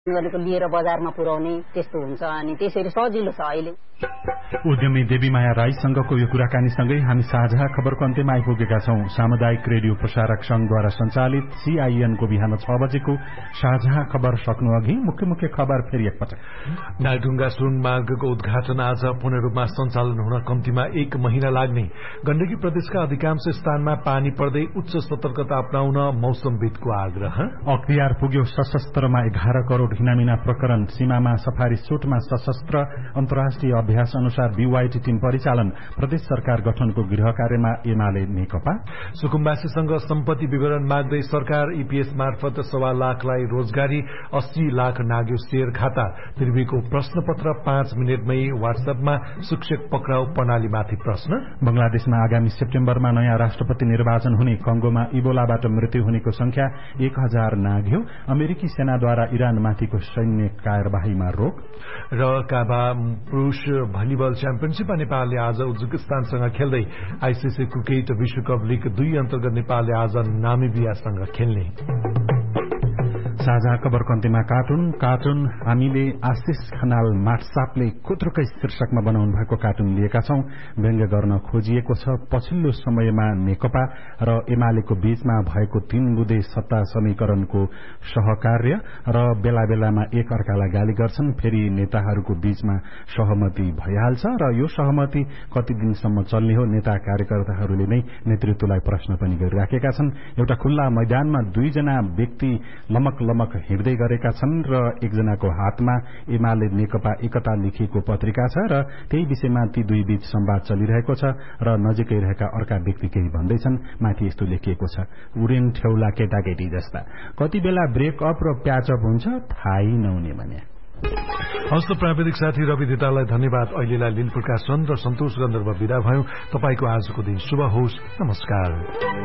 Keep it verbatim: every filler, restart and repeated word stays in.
गरेको लिएर बजारमा पुर्याउने त्यस्तो हुन्छ अनि त्यसरी सजिलो छ अहिले। उद्यमी देवीमाया राईसँगको यो कुराकानीसँगै हामी साझा खबरको अन्त्यमा आइपुगेका छौं। सामुदायिक रेडियो प्रसारक संघद्वारा संचालित सीआईएन को बिहान छ बजेको साझा खबर सक्नु अघि मुख्य मुख्य खबर फेरि एकपटक। नागढुङ्गा सुन मार्गको उद्घाटन आज पूर्ण रूपमा सञ्चालन हुन कम्तीमा एक महिना लाग्ने। गण्डकी प्रदेशका अधिकांश स्थानमा पानी पर्दै उच्च सतर्कता अपनाउन मौसमविदको आग्रह। अख्तियार पुग्यो सशस्त्रमा एघार करोड़ हिनामिना प्रकरण। सीमामा सफारी सुटमा सशस्त्र अन्तर्राष्ट्रिय अभ्यास अनुसार बीवाईटी टीम परिचालन। प्रदेश सरकार गठनको गृह कार्यमा एमाले नेकपा। सुकुम्बासीसँग सम्पत्ति विवरण माग्दै सरकार ईपीएस मार्फत सवा लाखलाई रोजगारी, अस्सी लाख नाग्यो शेयर खाता। त्रिवीको प्रश्नपत्र पाँच मिनटमै व्हाट्सएपमा शिक्षक पक्राउ प्रणालीमाथि प्रश्न। बंगलादेशमा आगामी सेप्टेम्बरमा नयाँ राष्ट्रपति निर्वाचन हुने। कंगोमा इबोलाबाट मृत्यु हुनेको संख्या एक हजार नाग्यो। अमेरिकी सेनाद्वारा इरानमाथिको सैन्य कार्यवाहीमा रोक। र काबा पुरूष भलिबल च्याम्पियनशीपमा नेपालले आज उज्बेकिस्तानसँग खेल्दै आईसीसी क्रिकेट विश्वकप लीग दुई अन्तर्गत नेपालले आज नामिबियासँग खेल्ने। साझा खबरको अन्त्यमा कार्टुन कार्टुन हामीले आशिष खनाल माटसापले खुत्रुकै शीर्षकमा बनाउनु भएको कार्टुन लिएका छौं। व्यङ्ग्य गर्न खोजिएको छ पछिल्लो समयमा नेकपा र एमालेको बीचमा भएको तीन बुँदे सत्ता समीकरणको सहकार्य र बेला बेलामा एक अर्कालाई गाली गर्छन्। फेरि नेताहरूको बीचमा सहमति भइहाल्छ र यो सहमति कति दिनसम्म चल्ने हो नेता कार्यकर्ताहरूले नै नेतृत्वलाई प्रश्न पनि गरिराखेका छन्। एउटा खुल्ला मैदानमा दुईजना व्यक्ति लमक लमक हिँड्दै गरेका छन् र एकजनाको हातमा एमाले नेकपा एकता लेखिएको पत्रिका छ र त्यही विषयमा ती दुई बीच संवाद चलिरहेको छ र नजिकै रहेका अर्का व्यक्ति केही भन्दैछन्। माथि यस्तो लेखिएको छ, उडेन ठेउला केटाकेटी जस्ता, कति बेला ब्रेकअप र प्याचअप हुन्छ थाहै नहुने भने। हस्त प्राविधिक साथी रवि दितालाई धन्यवाद। अहिलेलाई लील प्रकाश चन्द र सन्तोष गन्धर्व विदा भयौं। तपाईको आजको दिन शुभ होस्। नमस्कार।